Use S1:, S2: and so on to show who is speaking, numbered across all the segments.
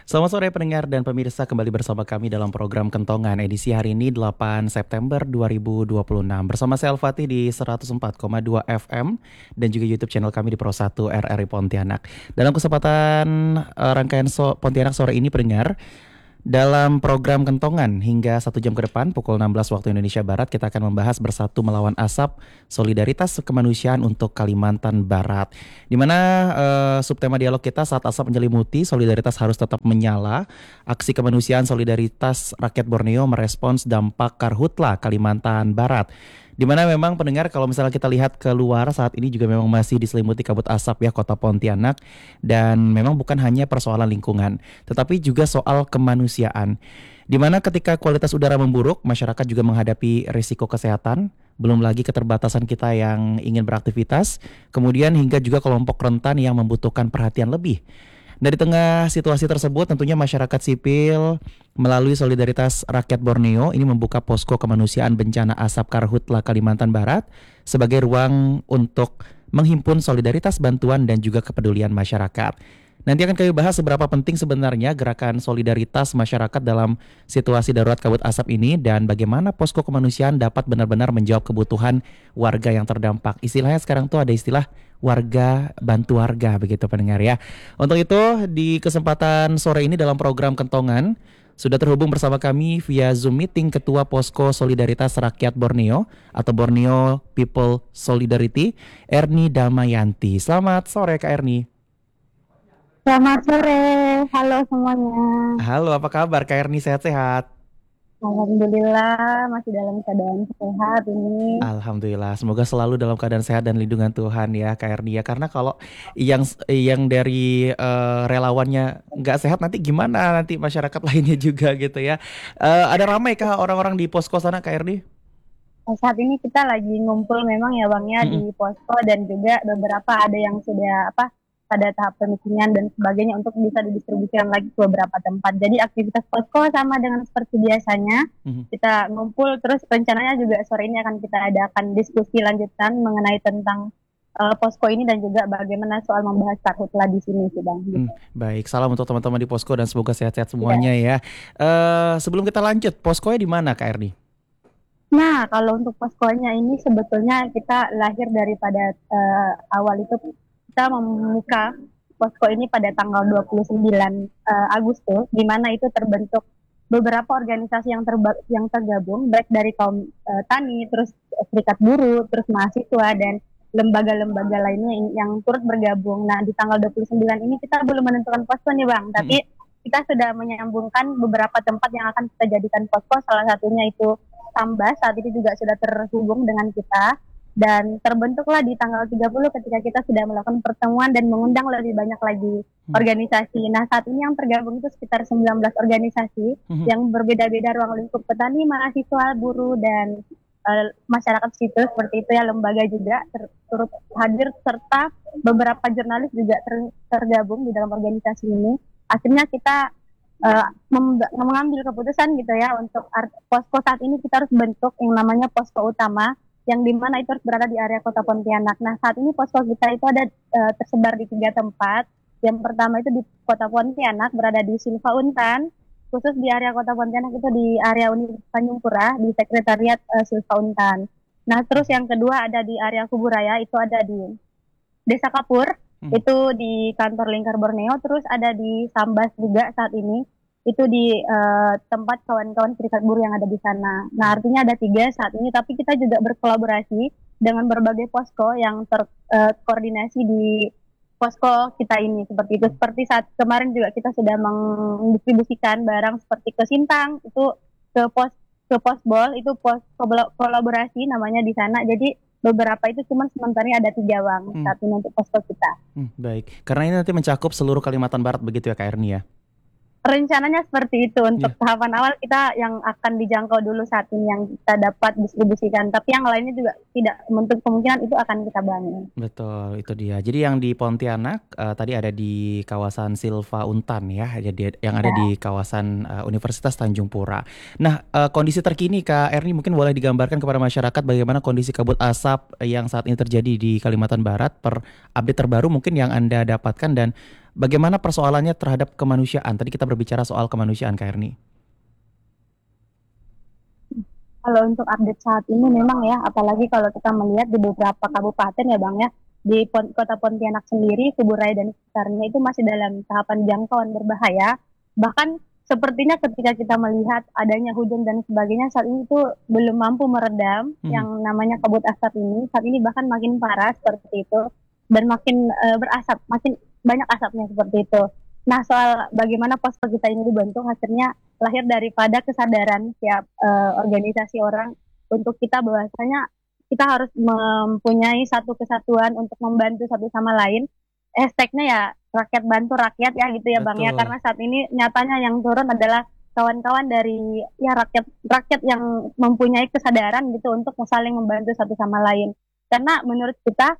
S1: Selamat sore pendengar dan pemirsa, kembali bersama kami dalam program Kentongan edisi hari ini 8 September 2026. Bersama saya Al-Fatih di 104,2 FM dan juga YouTube channel kami di Pro 1 RRI Pontianak. Dalam kesempatan rangkaian Pontianak sore ini pendengar, dalam program Kentongan hingga 1 jam ke depan pukul 16 waktu Indonesia Barat kita akan membahas bersatu melawan asap solidaritas kemanusiaan untuk Kalimantan Barat. Di mana subtema dialog kita saat asap menyelimuti solidaritas harus tetap menyala. Aksi kemanusiaan solidaritas rakyat Borneo merespons dampak karhutla Kalimantan Barat. Di mana memang pendengar kalau misalnya kita lihat keluar saat ini juga memang masih diselimuti kabut asap ya kota Pontianak, dan memang bukan hanya persoalan lingkungan tetapi juga soal kemanusiaan. Di mana ketika kualitas udara memburuk, masyarakat juga menghadapi risiko kesehatan, belum lagi keterbatasan kita yang ingin beraktivitas, kemudian hingga juga kelompok rentan yang membutuhkan perhatian lebih. Dari tengah situasi tersebut, tentunya masyarakat sipil melalui solidaritas rakyat Borneo ini membuka posko kemanusiaan bencana asap karhutla Kalimantan Barat sebagai ruang untuk menghimpun solidaritas bantuan dan juga kepedulian masyarakat. Nanti akan kami bahas seberapa penting sebenarnya gerakan solidaritas masyarakat dalam situasi darurat kabut asap ini dan bagaimana posko kemanusiaan dapat benar-benar menjawab kebutuhan warga yang terdampak. Istilahnya sekarang tuh ada istilah warga bantu warga begitu pendengar ya. Untuk itu di kesempatan sore ini dalam program Kentongan sudah terhubung bersama kami via Zoom meeting Ketua Posko Solidaritas Rakyat Borneo atau Borneo People Solidarity, Erni Damayanti. Selamat sore Kak Erni.
S2: Selamat sore, halo semuanya.
S1: Halo, apa kabar Kak Erni, sehat-sehat?
S2: Alhamdulillah masih dalam keadaan sehat ini.
S1: Alhamdulillah, semoga selalu dalam keadaan sehat dan lindungan Tuhan ya Kak Erni ya. Karena kalau yang dari relawannya nggak sehat nanti gimana nanti masyarakat lainnya juga gitu ya. Ada ramai kah orang-orang di posko sana Kak Erni?
S2: Saat ini kita lagi ngumpul memang ya Bang ya
S1: Mm-mm.
S2: di posko dan juga beberapa ada yang sudah pada tahap penyusunan dan sebagainya untuk bisa didistribusikan lagi ke beberapa tempat. Jadi aktivitas posko sama dengan seperti biasanya.
S1: Mhm.
S2: Kita ngumpul terus rencananya juga sore ini akan kita adakan diskusi lanjutan mengenai tentang posko ini dan juga bagaimana soal membahas karhutla di sini sih Bang. Gitu.
S1: Baik, salam untuk teman-teman di posko dan semoga sehat-sehat
S2: Ya.
S1: semuanya ya. Sebelum kita lanjut, poskonya di mana Kak Erni?
S2: Nah, kalau untuk poskonya ini sebetulnya kita lahir daripada awal itu kita membuka posko ini pada tanggal 29 Agustus, di mana itu terbentuk beberapa organisasi yang tergabung, baik dari kaum tani, terus serikat buruh, terus mahasiswa, dan lembaga-lembaga lainnya yang turut bergabung. Nah, di tanggal 29 ini kita belum menentukan posko nih Bang,
S1: Mm-mm.
S2: tapi kita sudah menyambungkan beberapa tempat yang akan kita jadikan posko, salah satunya itu Sambas saat ini juga sudah terhubung dengan kita dan terbentuklah di tanggal 30 ketika kita sudah melakukan pertemuan dan mengundang lebih banyak lagi
S1: Hmm.
S2: organisasi. Nah, saat ini yang tergabung itu sekitar 19 organisasi
S1: Mhm.
S2: yang berbeda-beda ruang lingkup petani, mahasiswa, buruh, dan masyarakat sipil seperti itu ya, lembaga juga turut hadir serta beberapa jurnalis juga tergabung di dalam organisasi ini. Akhirnya kita mengambil keputusan gitu ya untuk posko saat ini kita harus bentuk yang namanya posko utama yang dimana itu harus berada di area kota Pontianak. Nah saat ini posko kita itu ada tersebar di 3 tempat. Yang pertama itu di kota Pontianak berada di Silva Untan, khusus di area kota Pontianak itu di area Universitas Tanjung Pura di sekretariat Silva Untan. Nah terus yang kedua ada di area Kuburaya itu ada di Desa Kapur,
S1: Mhm.
S2: itu di kantor Lingkar Borneo, terus ada di Sambas juga saat ini, itu di tempat kawan-kawan serikat buruh yang ada di sana. Nah artinya ada 3 saat ini, tapi kita juga berkolaborasi dengan berbagai posko yang terkoordinasi di posko kita ini, seperti itu. Seperti saat kemarin juga kita sudah mendistribusikan barang seperti ke Sintang, itu ke Posbol, itu pos kolaborasi namanya di sana. Jadi beberapa itu cuma sementaranya ada 3 Bang
S1: Hmm.
S2: saat ini untuk posko kita.
S1: Baik, karena ini nanti mencakup seluruh Kalimantan Barat begitu ya Kak Erni ya.
S2: Rencananya seperti itu untuk
S1: Iya.
S2: tahapan awal kita yang akan dijangkau dulu saat ini yang kita dapat distribusikan. Tapi yang lainnya juga tidak menutup kemungkinan itu akan kita bangun.
S1: Betul, itu dia. Jadi yang di Pontianak tadi ada di kawasan Silva Untan ya, jadi yang ada
S2: Ya.
S1: di kawasan Universitas Tanjung Pura. Nah, kondisi terkini Kak Erni mungkin boleh digambarkan kepada masyarakat bagaimana kondisi kabut asap yang saat ini terjadi di Kalimantan Barat per update terbaru mungkin yang Anda dapatkan dan Bagaimana persoalannya terhadap kemanusiaan? Tadi kita berbicara soal kemanusiaan, Kak Erni.
S2: Kalau untuk update saat ini memang ya, apalagi kalau kita melihat di beberapa kabupaten ya Bang ya, di Kota Pontianak sendiri, Kuburaya dan sekitarnya itu masih dalam tahapan jangkauan berbahaya. Bahkan sepertinya ketika kita melihat adanya hujan dan sebagainya saat ini itu belum mampu meredam
S1: Mhm.
S2: yang namanya kabut asap ini. Saat ini bahkan makin parah seperti itu dan makin berasap, makin banyak asapnya seperti itu. Nah, soal bagaimana posko kita ini dibentuk hasilnya lahir daripada kesadaran tiap organisasi orang untuk kita bahwasanya kita harus mempunyai satu kesatuan untuk membantu satu sama lain. Hashtagnya ya rakyat bantu rakyat ya gitu ya Bang ya,
S1: Betul.
S2: karena saat ini nyatanya yang turun adalah kawan-kawan dari ya rakyat rakyat yang mempunyai kesadaran gitu untuk saling membantu satu sama lain. Karena menurut kita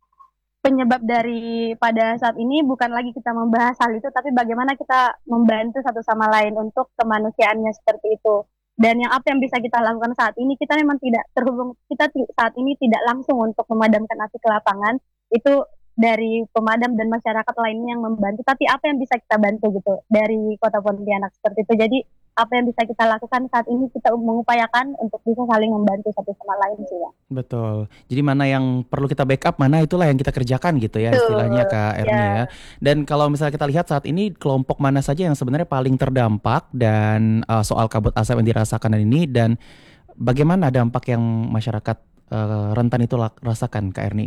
S2: penyebab dari pada saat ini bukan lagi kita membahas hal itu, tapi bagaimana kita membantu satu sama lain untuk kemanusiaannya seperti itu. Dan yang apa yang bisa kita lakukan saat ini, kita memang tidak terhubung, kita saat ini tidak langsung untuk memadamkan api ke lapangan, itu dari pemadam dan masyarakat lainnya yang membantu, tapi apa yang bisa kita bantu gitu dari Kota Pontianak seperti itu. Jadi apa yang bisa kita lakukan saat ini kita mengupayakan untuk bisa saling membantu satu sama lain sih ya.
S1: Betul. Jadi mana yang perlu kita backup, mana itulah yang kita kerjakan gitu ya istilahnya
S2: Betul.
S1: Kak Erni ya.
S2: Ya.
S1: Dan kalau misalnya kita lihat saat ini kelompok mana saja yang sebenarnya paling terdampak dan soal kabut asap yang dirasakan ini dan bagaimana dampak yang masyarakat rentan itu rasakan Kak Erni?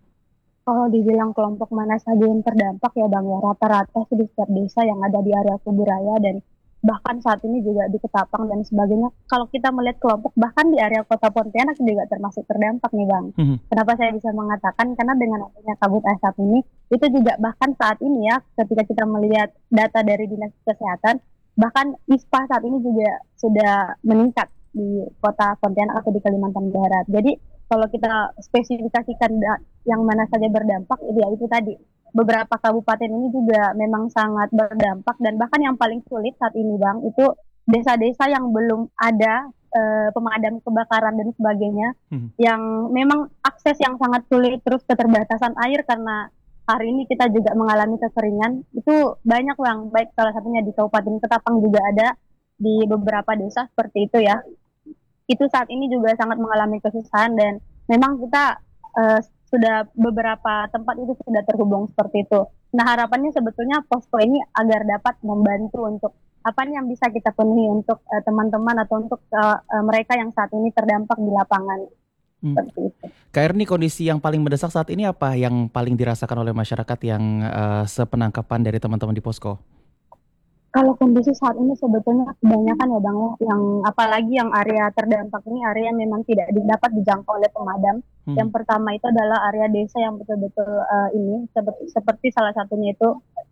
S2: Kalau dibilang kelompok mana saja yang terdampak ya Bang ya, rata-rata sih di setiap desa yang ada di area Kuburaya dan bahkan saat ini juga di Ketapang dan sebagainya. Kalau kita melihat kelompok bahkan di area Kota Pontianak juga termasuk terdampak nih Bang.
S1: Mhm.
S2: Kenapa saya bisa mengatakan? Karena dengan adanya kabut asap ini, itu juga bahkan saat ini ya, ketika kita melihat data dari Dinas Kesehatan, bahkan ISPA saat ini juga sudah meningkat di Kota Pontianak atau di Kalimantan Barat. Jadi kalau kita spesifikasikan yang mana saja berdampak, ya itu tadi beberapa kabupaten ini juga memang sangat berdampak dan bahkan yang paling sulit saat ini Bang itu desa-desa yang belum ada pemadam kebakaran dan sebagainya
S1: Mhm.
S2: yang memang akses yang sangat sulit terus keterbatasan air karena hari ini kita juga mengalami kekeringan itu banyak Bang, baik salah satunya di Kabupaten Ketapang juga ada di beberapa desa seperti itu ya, itu saat ini juga sangat mengalami kesusahan dan memang kita sudah beberapa tempat itu sudah terhubung seperti itu. Nah harapannya sebetulnya posko ini agar dapat membantu untuk apa nih yang bisa kita penuhi untuk teman-teman atau untuk mereka yang saat ini terdampak di lapangan
S1: Hmm.
S2: seperti itu.
S1: Kak Erni, kondisi yang paling mendesak saat ini apa yang paling dirasakan oleh masyarakat yang sepenangkapan dari teman-teman di posko?
S2: Kalau kondisi saat ini sebetulnya kebanyakan ya Bang ya, yang apalagi yang area terdampak ini area yang memang tidak dapat dijangkau oleh pemadam.
S1: Hmm.
S2: Yang pertama itu adalah area desa yang betul-betul ini seperti salah satunya itu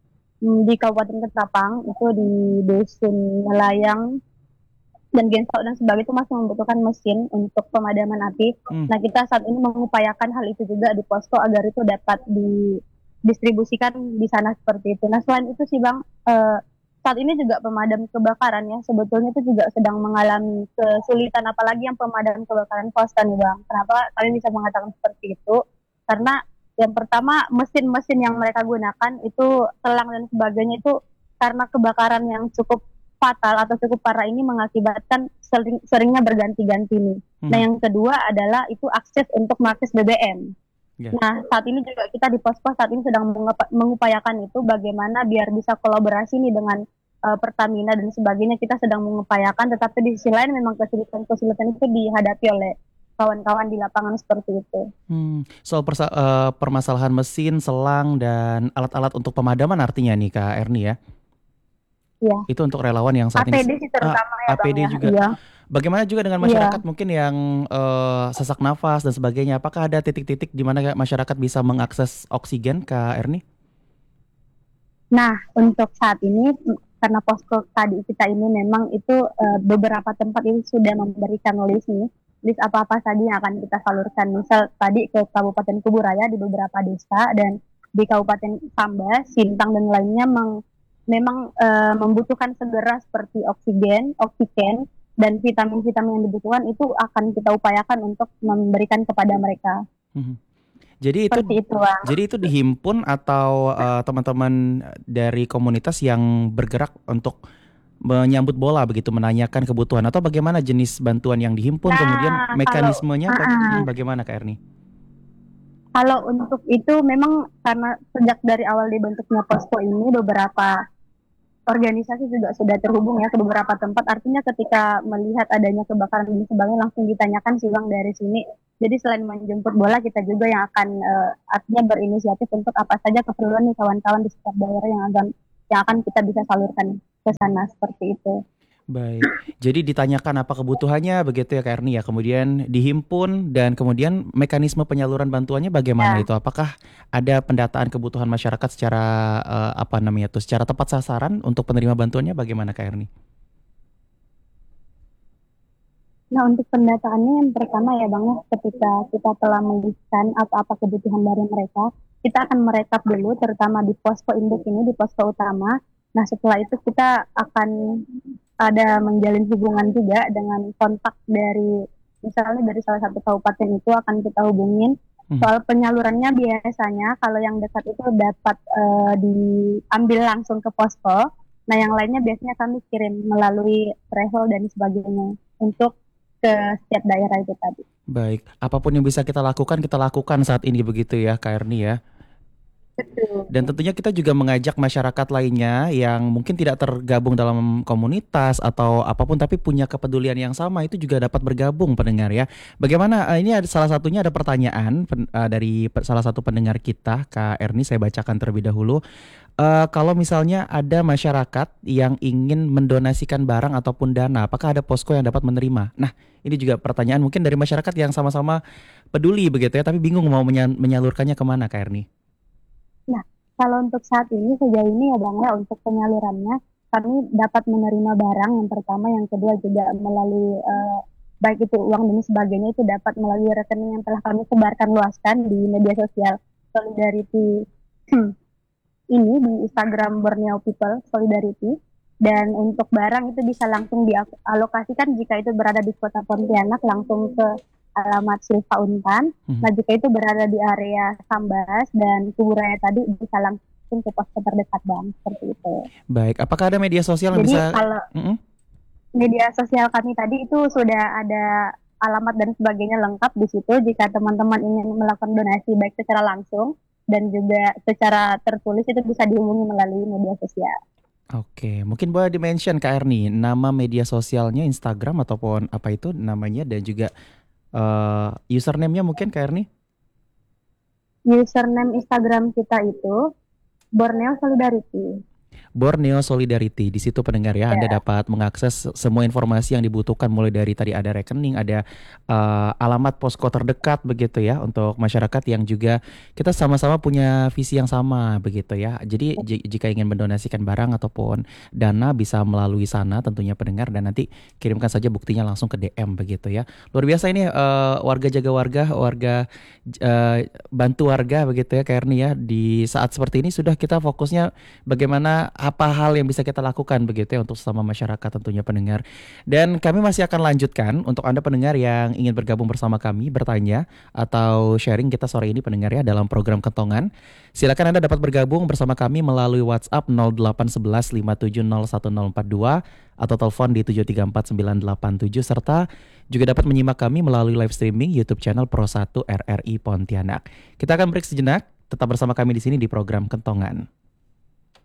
S2: di Kabupaten Ketapang itu di Dusun Melayang dan Gensok dan sebagainya itu masih membutuhkan mesin untuk pemadaman api.
S1: Hmm.
S2: Nah kita saat ini mengupayakan hal itu juga di posko agar itu dapat didistribusikan di sana seperti itu. Nah selain itu sih Bang, saat ini juga pemadam kebakaran ya sebetulnya itu juga sedang mengalami kesulitan apalagi yang pemadam kebakaran swasta nih Bang. Kenapa kalian bisa mengatakan seperti itu? Karena yang pertama mesin-mesin yang mereka gunakan itu selang dan sebagainya itu karena kebakaran yang cukup fatal atau cukup parah ini mengakibatkan seringnya berganti-ganti nih. Nah yang kedua adalah itu akses untuk mengakses BBM.
S1: Yeah.
S2: Nah, saat ini juga kita di posko saat ini sedang mengupayakan itu bagaimana biar bisa kolaborasi nih dengan Pertamina dan sebagainya. Kita sedang mengupayakan, tetapi di sisi lain memang kesulitan-kesulitan itu dihadapi oleh kawan-kawan di lapangan seperti itu.
S1: Soal permasalahan mesin, selang, dan alat-alat untuk pemadaman artinya nih Kak Erni ya?
S2: Iya.
S1: Itu untuk relawan yang saat
S2: APD
S1: ini
S2: sih terutama ya Bang
S1: APD
S2: ya.
S1: juga.
S2: Iya.
S1: Bagaimana juga dengan
S2: Iya.
S1: masyarakat mungkin yang sesak nafas dan sebagainya? Apakah ada titik-titik di mana masyarakat bisa mengakses oksigen, Kak Erni?
S2: Nah, untuk saat ini karena posko tadi kita ini memang itu beberapa tempat ini sudah memberikan list apa-apa saja yang akan kita salurkan. Misal tadi ke Kabupaten Kuburaya di beberapa desa dan di Kabupaten Sambas, Sintang dan lainnya memang membutuhkan segera seperti oksigen dan vitamin-vitamin yang dibutuhkan itu akan kita upayakan untuk memberikan kepada mereka.
S1: Jadi itu
S2: Seperti itu, Bang.
S1: jadi itu dihimpun atau teman-teman dari komunitas yang bergerak untuk menyambut bola begitu, menanyakan kebutuhan atau bagaimana jenis bantuan yang dihimpun, kemudian
S2: Nah,
S1: mekanismenya
S2: uh-uh.
S1: bagaimana Kak Erni?
S2: Kalau untuk itu memang karena sejak dari awal dibentuknya posko ini beberapa organisasi juga sudah terhubung ya ke beberapa tempat. Artinya ketika melihat adanya kebakaran dan sebagainya langsung ditanyakan sih Bang dari sini. Jadi selain menjemput bola kita juga yang akan artinya berinisiatif untuk apa saja keperluan nih kawan-kawan di setiap daerah yang akan kita bisa salurkan ke sana seperti itu.
S1: Baik, jadi ditanyakan apa kebutuhannya begitu ya Kak Erni ya, kemudian dihimpun dan kemudian mekanisme penyaluran bantuannya bagaimana
S2: Ya,
S1: itu? Apakah ada pendataan kebutuhan masyarakat secara apa namanya tuh, secara tepat sasaran untuk penerima bantuannya bagaimana Kak Erni?
S2: nah untuk pendataannya yang pertama ya Bang, ya, ketika kita telah melihat apa-apa kebutuhan dari mereka, kita akan merekap dulu terutama di posko induk ini, di posko utama. Nah setelah itu kita akan ada menjalin hubungan juga dengan kontak dari misalnya dari salah satu kabupaten itu akan kita hubungin.
S1: Mhm.
S2: Soal penyalurannya biasanya kalau yang dekat itu dapat diambil langsung ke posko. Nah yang lainnya biasanya kami kirim melalui travel dan sebagainya untuk ke setiap daerah itu tadi.
S1: Baik, apapun yang bisa kita lakukan saat ini begitu ya Kak Erni ya. Dan
S2: Betul.
S1: tentunya kita juga mengajak masyarakat lainnya yang mungkin tidak tergabung dalam komunitas atau apapun tapi punya kepedulian yang sama itu juga dapat bergabung pendengar ya. Bagaimana ini ada salah satunya ada pertanyaan dari salah satu pendengar kita Kak Erni, saya bacakan terlebih dahulu. Kalau misalnya ada masyarakat yang ingin mendonasikan barang ataupun dana, apakah ada posko yang dapat menerima? Nah, ini juga pertanyaan mungkin dari masyarakat yang sama-sama peduli begitu ya, tapi bingung mau menyalurkannya kemana Kak Erni?
S2: Nah, kalau untuk saat ini sejauh ini ya Bang ya untuk penyalurannya kami dapat menerima barang yang pertama, yang kedua juga melalui baik itu uang dan sebagainya itu dapat melalui rekening yang telah kami sebarkan luaskan di media sosial Solidarity ini di Instagram Borneo People Solidarity. Dan untuk barang itu bisa langsung dialokasikan jika itu berada di kota Pontianak langsung ke alamat Silva Untan.
S1: Mhm.
S2: Nah jika itu berada di area Sambas dan Kuburaya tadi bisa langsung ke posko terdekat Bang, seperti itu.
S1: Baik, apakah ada media sosial yang
S2: Jadi
S1: bisa
S2: kalau
S1: Mhm.
S2: media sosial kami tadi itu sudah ada alamat dan sebagainya lengkap di situ. Jika teman-teman ingin melakukan donasi baik secara langsung dan juga secara tertulis itu bisa dihubungi melalui media sosial.
S1: Oke, mungkin boleh di-mention Kak Erni, nama media sosialnya Instagram ataupun apa itu namanya dan juga username-nya mungkin Kak Erni?
S2: Username Instagram kita itu Borneo Solidarity.
S1: Borneo Solidarity. Di situ pendengar ya, Anda
S2: Ya,
S1: dapat mengakses semua informasi yang dibutuhkan mulai dari tadi ada rekening, ada alamat posko terdekat begitu ya untuk masyarakat yang juga kita sama-sama punya visi yang sama begitu ya. Jadi jika ingin mendonasikan barang ataupun dana bisa melalui sana tentunya pendengar dan nanti kirimkan saja buktinya langsung ke DM begitu ya. Luar biasa ini warga jaga warga, warga bantu warga begitu ya Kak Erni ya. Di saat seperti ini sudah kita fokusnya bagaimana apa hal yang bisa kita lakukan begitu ya untuk sesama masyarakat tentunya pendengar. Dan kami masih akan lanjutkan untuk Anda pendengar yang ingin bergabung bersama kami bertanya atau sharing kita sore ini pendengar ya dalam program Kentongan. Silakan Anda dapat bergabung bersama kami melalui WhatsApp 0811 5701042 atau telepon di 734 987 serta juga dapat menyimak kami melalui live streaming YouTube channel Pro 1 RRI Pontianak. Kita akan break sejenak, tetap bersama kami di sini di program Kentongan.